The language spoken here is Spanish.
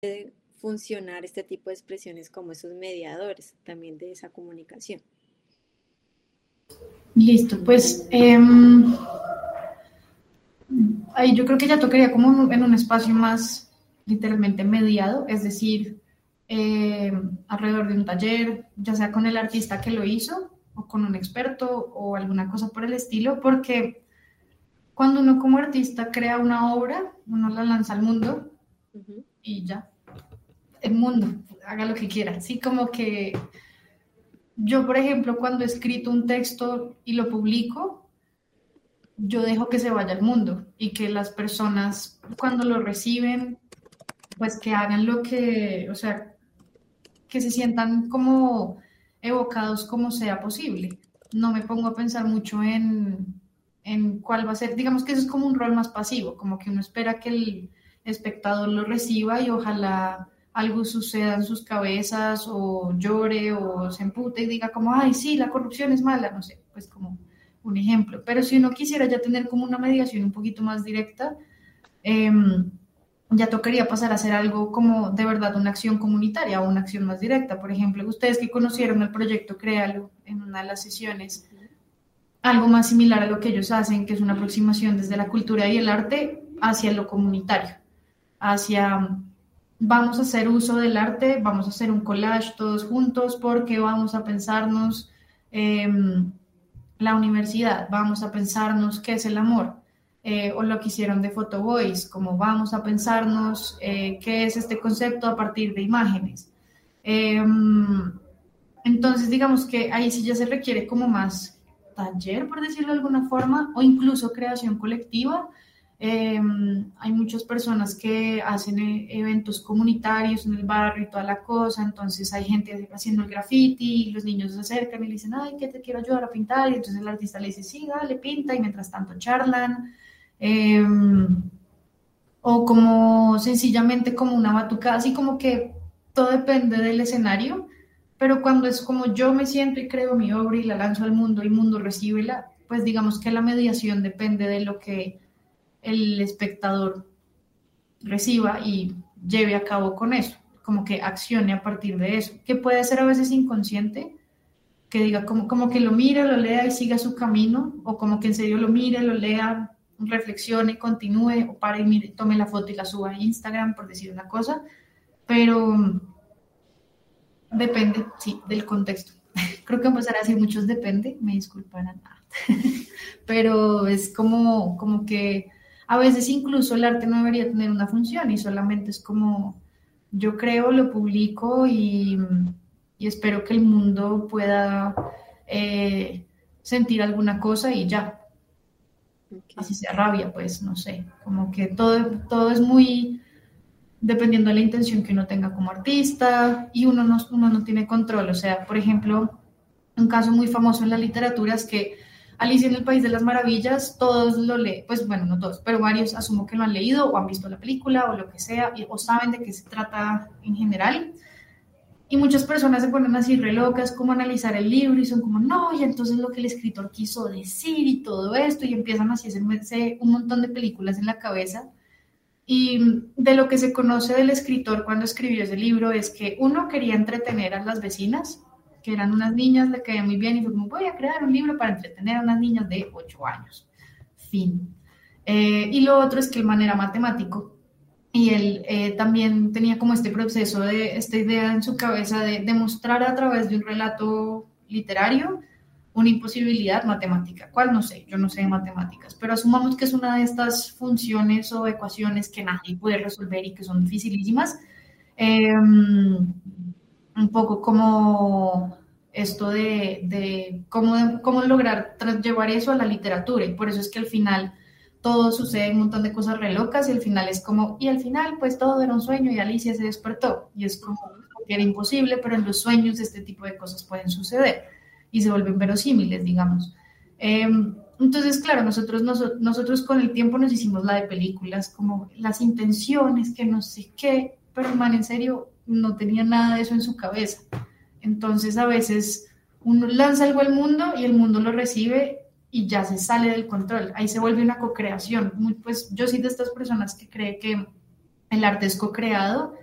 funcionar este tipo de expresiones como esos mediadores también de esa comunicación. Listo, pues ahí yo creo que ya tocaría como en un espacio más literalmente mediado, es decir, alrededor de un taller, ya sea con el artista que lo hizo o con un experto o alguna cosa por el estilo, porque cuando uno como artista crea una obra, uno la lanza al mundo y ya, el mundo, haga lo que quiera. Así como que yo, por ejemplo, cuando he escrito un texto y lo publico, yo dejo que se vaya al mundo y que las personas cuando lo reciben, pues que hagan lo que, o sea, que se sientan como evocados como sea posible. No me pongo a pensar mucho en cuál va a ser, digamos que eso es como un rol más pasivo, como que uno espera que el espectador lo reciba y ojalá algo suceda en sus cabezas o llore o se empute y diga como, ay, sí, la corrupción es mala, no sé, pues como un ejemplo. Pero si uno quisiera ya tener como una mediación un poquito más directa, eh, ya tocaría pasar a hacer algo como de verdad una acción comunitaria o una acción más directa. Por ejemplo, ustedes que conocieron el proyecto Créalo en una de las sesiones, algo más similar a lo que ellos hacen, que es una aproximación desde la cultura y el arte hacia lo comunitario, hacia vamos a hacer uso del arte, vamos a hacer un collage todos juntos porque vamos a pensarnos eh, la universidad, vamos a pensarnos qué es el amor, o lo que hicieron de Photo Boys, como vamos a pensarnos qué es este concepto a partir de imágenes. Eh, entonces, digamos que ahí sí ya se requiere como más taller, por decirlo de alguna forma, o incluso creación colectiva. Hay muchas personas que hacen eventos comunitarios en el barrio y toda la cosa, entonces hay gente haciendo el graffiti, y los niños se acercan y le dicen, ay, que te quiero ayudar a pintar, y entonces el artista le dice, sí, dale, pinta, y mientras tanto charlan. Eh, o como sencillamente como una batucada, así como que todo depende del escenario, pero cuando es como yo me siento y creo mi obra y la lanzo al mundo y el mundo recíbela, pues digamos que la mediación depende de lo que el espectador reciba y lleve a cabo con eso, como que accione a partir de eso, que puede ser a veces inconsciente, que diga como que lo mire, lo lea y siga su camino, o como que en serio lo mire, lo lea, reflexione, continúe, o pare y mire, tome la foto y la suba a Instagram, por decir una cosa, pero depende, sí, del contexto. Creo que empezar a decir muchos depende, me disculparán, pero es como que a veces incluso el arte no debería tener una función y solamente es como yo creo, lo publico y espero que el mundo pueda sentir alguna cosa y ya, Okay. así sea rabia, pues no sé, como que todo es muy dependiendo de la intención que uno tenga como artista y uno no tiene control, o sea, por ejemplo, un caso muy famoso en la literatura es que Alicia en el País de las Maravillas, todos lo leen, pues bueno, no todos, pero varios asumo que lo han leído o han visto la película o lo que sea, o saben de qué se trata en general. Y muchas personas se ponen así re locas como a analizar el libro y son como, no, y entonces lo que el escritor quiso decir y todo esto, y empiezan así a hacerse un montón de películas en la cabeza. Y de lo que se conoce del escritor cuando escribió ese libro es que uno quería entretener a las vecinas, que eran unas niñas, le caía muy bien y fue como, voy a crear un libro para entretener a unas niñas de 8 años. Fin. Y lo otro es que el man era matemático y él también tenía como este proceso de esta idea en su cabeza de demostrar a través de un relato literario una imposibilidad matemática. ¿Cuál? No sé, yo no sé de matemáticas, pero asumamos que es una de estas funciones o ecuaciones que nadie puede resolver y que son dificilísimas. Un poco como esto de cómo lograr llevar eso a la literatura y por eso es que al final todo sucede un montón de cosas re locas y al final es como, y al final pues todo era un sueño y Alicia se despertó y es como que era imposible, pero en los sueños este tipo de cosas pueden suceder y se vuelven verosímiles, digamos. Entonces, claro, nosotros con el tiempo nos hicimos la de películas, como las intenciones, que no sé qué, pero el man en serio no tenía nada de eso en su cabeza. Entonces, a veces uno lanza algo al mundo y el mundo lo recibe y ya se sale del control. Ahí se vuelve una co-creación. Pues yo soy de estas personas que cree que el arte es co-creado